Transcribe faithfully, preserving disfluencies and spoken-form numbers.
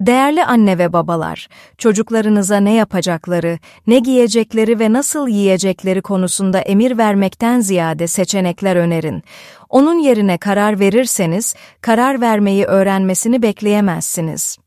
Değerli anne ve babalar, çocuklarınıza ne yapacakları, ne giyecekleri ve nasıl yiyecekleri konusunda emir vermekten ziyade seçenekler önerin. Onun yerine karar verirseniz, karar vermeyi öğrenmesini bekleyemezsiniz.